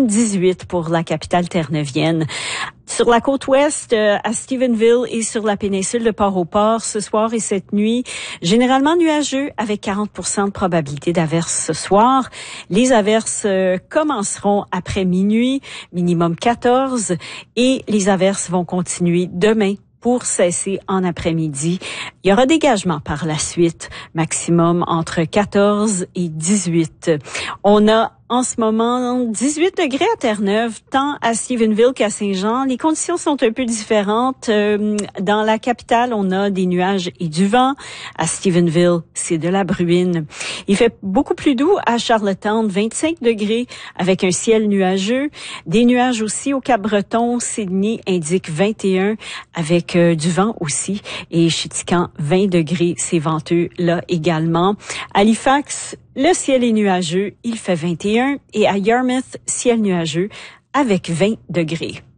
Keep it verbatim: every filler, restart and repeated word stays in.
maximum dix-huit pour la capitale terre-neuvienne. Sur la côte ouest, euh, à Stephenville et sur la péninsule de Port-au-Port, ce soir et cette nuit, généralement nuageux avec quarante pour cent de probabilité d'averses ce soir. Les averses euh, commenceront après minuit, minimum quatorze, et les averses vont continuer demain pour cesser en après-midi. Il y aura dégagement par la suite, maximum entre quatorze et dix-huit. On a en ce moment dix-huit degrés à Terre-Neuve, tant à Stephenville qu'à Saint-Jean. Les conditions sont un peu différentes. Euh, dans la capitale, on a des nuages et du vent. À Stephenville, c'est de la bruine. Il fait beaucoup plus doux à Charlottetown, vingt-cinq degrés avec un ciel nuageux. Des nuages aussi au Cap-Breton. Sydney indique vingt et un avec euh, du vent aussi. Et Chitican, vingt degrés, c'est venteux là également. Halifax, le ciel est nuageux, il fait vingt et un, et à Yarmouth, ciel nuageux avec vingt degrés.